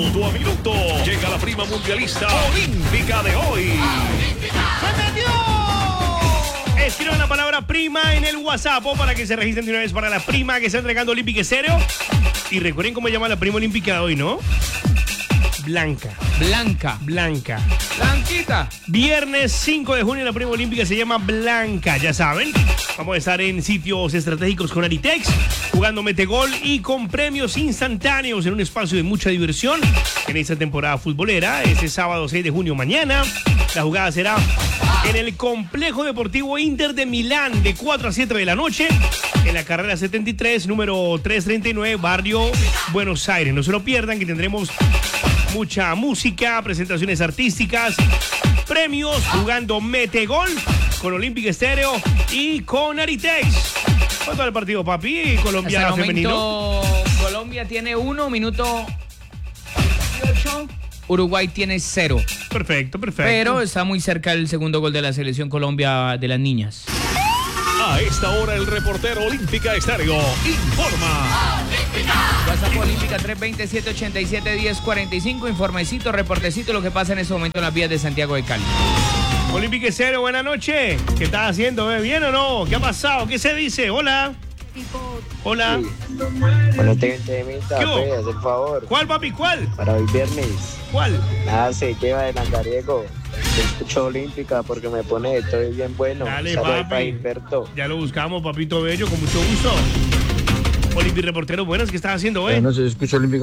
Minuto a minuto. Llega la prima mundialista olímpica de hoy. ¡Se metió! Escriban la palabra prima en el WhatsApp para que se registren de una vez para la prima que está entregando Olímpica Estéreo. Y recuerden cómo se llama la prima olímpica de hoy, ¿no? Blanca. Blanquita. Viernes 5 de junio la prima olímpica se llama Blanca, ya saben. Vamos a estar en sitios estratégicos con Aritex, jugando metegol y con premios instantáneos en un espacio de mucha diversión en esta temporada futbolera. Este sábado 6 de junio mañana. La jugada será en el Complejo Deportivo Inter de Milán de 4 a 7 de la noche en la carrera 73, número 339, barrio Buenos Aires. No se lo pierdan, que tendremos mucha música, presentaciones artísticas, premios, jugando metegol con Olímpica Estéreo y con Aritex. ¿Cuánto va el partido, papi? Colombia femenino. Colombia tiene 1 minuto 18. Uruguay tiene 0. Perfecto. Pero está muy cerca el segundo gol de la selección Colombia de las niñas. A esta hora el reportero Olímpica Estéreo informa. WhatsApp Olímpica 320-787-1045. Informecito, reportecito, lo que pasa en este momento en las vías de Santiago de Cali. Olímpica Estéreo, buenas noches. ¿Qué estás haciendo? ¿Bien o no? ¿Qué ha pasado? ¿Qué se dice? Hola. Hola. Sí. Ponete en temita, ¿Qué hubo? haz el favor. ¿Cuál, papi? ¿Cuál? Para hoy viernes. ¿Cuál? Nada, se lleva de Landariego. Escucho Olímpica porque me pone estoy bien bueno. Dale, Saludos papi. para Gilberto. Ya lo buscamos, papito bello, con mucho gusto. Olímpica Reportero, buenas, ¿qué estás haciendo, No se escucha Olímpica.